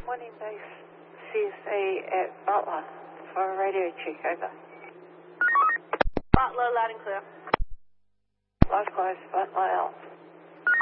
Morning base, CSA at Butler for a radio check, over. Butler, loud and clear. Likewise, Butler L.